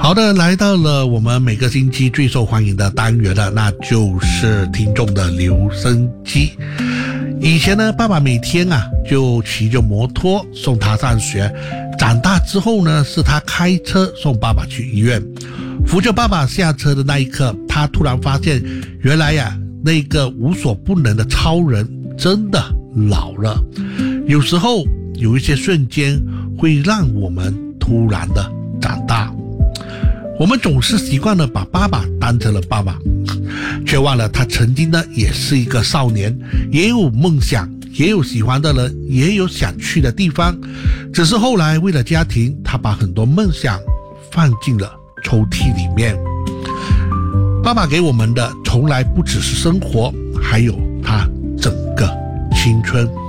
好的，来到了我们每个星期最受欢迎的单元了，那就是听众的留声机。以前呢，爸爸每天就骑着摩托送他上学，长大之后呢，是他开车送爸爸去医院。扶着爸爸下车的那一刻，他突然发现，原来那个无所不能的超人真的老了。有时候有一些瞬间会让我们突然的长大。我们总是习惯了把爸爸当成了爸爸，却忘了他曾经呢也是一个少年，也有梦想，也有喜欢的人，也有想去的地方。只是后来为了家庭，他把很多梦想放进了抽屉里面。爸爸给我们的从来不只是生活，还有他整个青春。